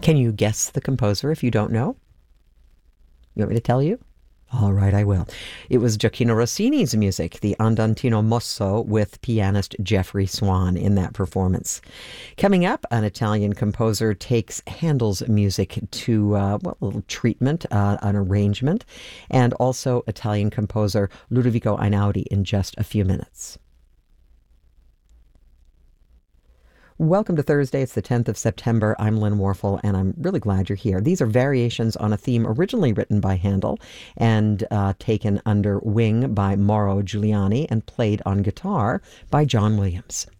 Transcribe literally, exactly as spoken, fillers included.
Can you guess the composer if you don't know? You want me to tell you? All right, I will. It was Gioacchino Rossini's music, the Andantino Mosso, with pianist Jeffrey Swan in that performance. Coming up, an Italian composer takes Handel's music to uh, well, a little treatment, uh, an arrangement, and also Italian composer Ludovico Einaudi in just a few minutes. Welcome to Thursday. It's the tenth of September. I'm Lynn Warfel, and I'm really glad you're here. These are variations on a theme originally written by Handel and uh, taken under wing by Mauro Giuliani and played on guitar by John Williams.